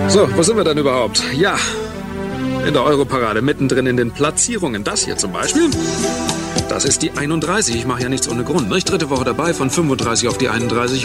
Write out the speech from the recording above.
So, wo sind wir denn überhaupt? Ja, in der Europarade, mittendrin in den Platzierungen. Das hier zum Beispiel, das ist die 31. Ich mache ja nichts ohne Grund, nicht? 3. Woche dabei, von 35 auf die 31.